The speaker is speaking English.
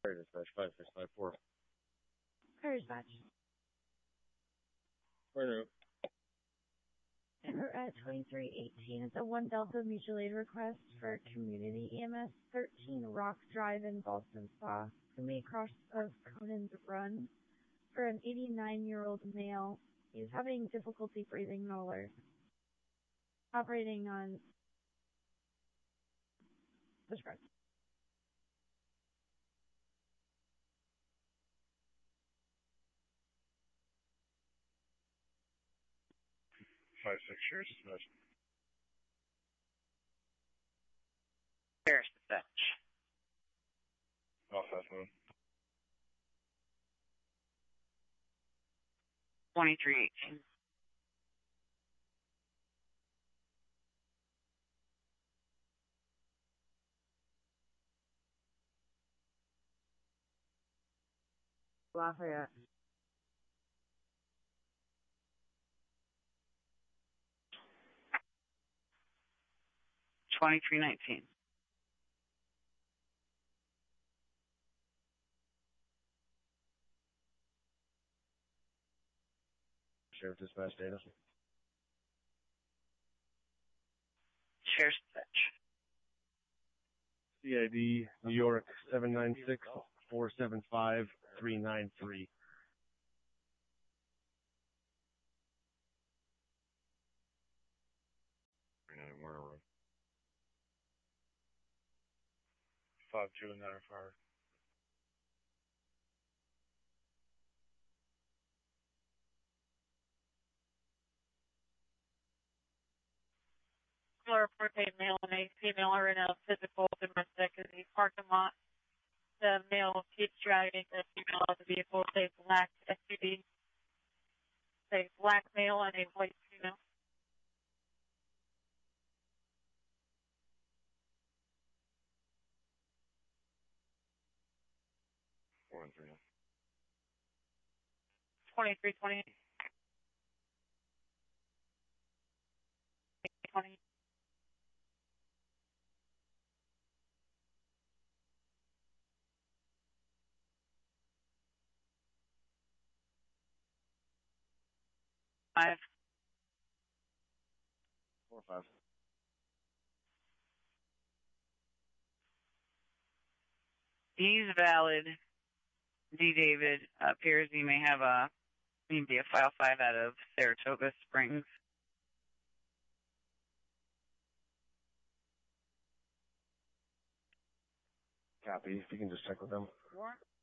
Dispatch 5654. Fire dispatch. Where We're at 2318. It's a 1 Delta mutual aid request for community EMS 13 Rock Drive in Ballston Spa. Coming across of Conan's Run for an 89-year-old male. He's having difficulty breathing and alert. Operating on the script. 56 Sheriff's Dispatch. Sheriff's Dispatch. Off fast mode. 2318. Lafayette. 2319. Sheriff Dispatch data. Sheriff's Dispatch. CID New York 796-475-393. Warner Road. 5-2 and 9 are fired. Report a male and a female are in a physical domestic in the parking lot. The male keeps dragging the female out of the vehicle. It's a black SUV. It's a black male and a white female. Four and 3. 2320. 20. Five. 4-5. He's valid. D. David appears he may have be a file 5 out of Saratoga Springs. Copy. If you can just check with them. Warrant.